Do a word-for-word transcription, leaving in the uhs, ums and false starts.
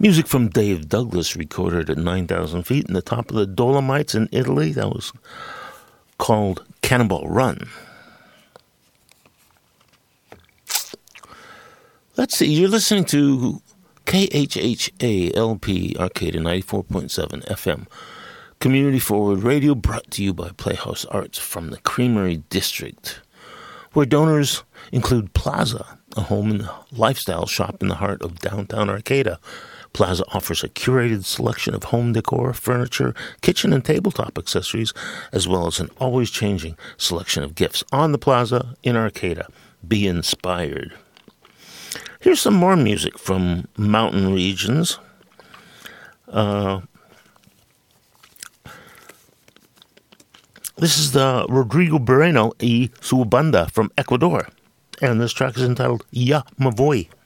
Music from Dave Douglas, recorded at nine thousand feet in the top of the Dolomites in Italy. That was called Cannonball Run. Let's see, you're listening to K H H A L P Arcata ninety-four point seven F M. Community Forward Radio, brought to you by Playhouse Arts from the Creamery District, where donors include Plaza, a home and lifestyle shop in the heart of downtown Arcata. Plaza offers a curated selection of home decor, furniture, kitchen and tabletop accessories, as well as an always-changing selection of gifts on the Plaza in Arcata. Be inspired. Here's some more music from mountain regions. Uh, this is the Rodrigo Moreno y Su Banda from Ecuador, and this track is entitled Ya Me Voy.